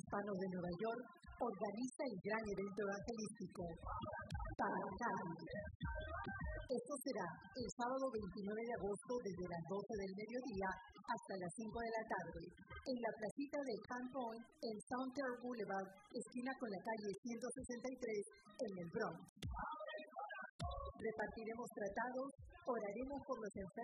Hispanos de Nueva York organiza el gran evento evangelístico Paracali. Esto será el sábado 29 de agosto desde las 12 del mediodía hasta las 5 de la tarde, en la placita de Can Point en Southern Boulevard, esquina con la calle 163 en el Bronx. Repartiremos tratados, oraremos por los enfermos